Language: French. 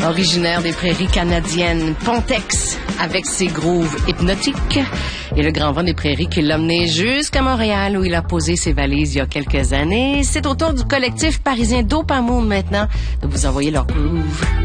Originaire des prairies canadiennes, Pontex, avec ses grooves hypnotiques, et le grand vent des prairies qui l'a mené jusqu'à Montréal, où il a posé ses valises il y a quelques années. C'est au tour du collectif parisien Dopamoon maintenant de vous envoyer leur groove.